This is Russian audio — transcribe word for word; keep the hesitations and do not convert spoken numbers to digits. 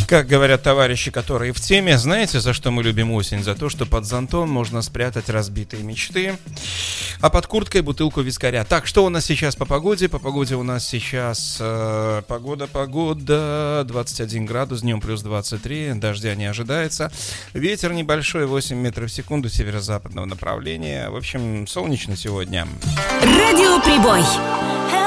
Как говорят товарищи, которые в теме, знаете, за что мы любим осень? За то, что под зонтом можно спрятать разбитые мечты, а под курткой бутылку вискаря. Так, что у нас сейчас по погоде? По погоде у нас сейчас э, погода, погода, двадцать один градус, днем плюс двадцать три, дождя не ожидается. Ветер небольшой, восемь метров в секунду северо-западного направления. В общем, солнечно сегодня. Радио Прибой.